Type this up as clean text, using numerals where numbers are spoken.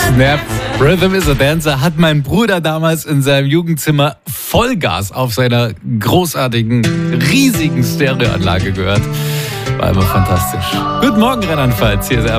Snap, Rhythm is a Dancer hat mein Bruder damals in seinem Jugendzimmer Vollgas auf seiner großartigen, riesigen Stereoanlage gehört. War immer fantastisch. Guten Morgen, Rheinland-Pfalz. Hier ist